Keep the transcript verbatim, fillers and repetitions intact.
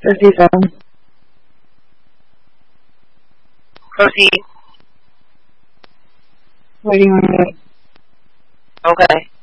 Proceed on. Proceed. What do you want to do? Okay.